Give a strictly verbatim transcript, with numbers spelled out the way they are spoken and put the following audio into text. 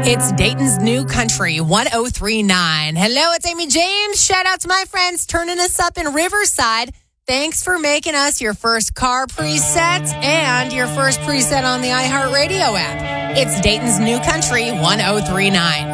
It's Dayton's New Country, one oh three point nine. Hello, it's Amy James. Shout out to my friends turning us up in Riverside. Thanks for making us your first car preset and your first preset on the iHeartRadio app. It's Dayton's New Country, one oh three point nine.